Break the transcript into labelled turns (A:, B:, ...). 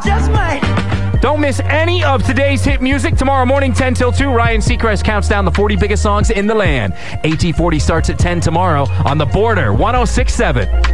A: just might.
B: Don't miss any of today's hit music. Tomorrow morning, 10 till 2, Ryan Seacrest counts down the 40 biggest songs in the land. AT40 starts at 10 tomorrow on The Border 106.7.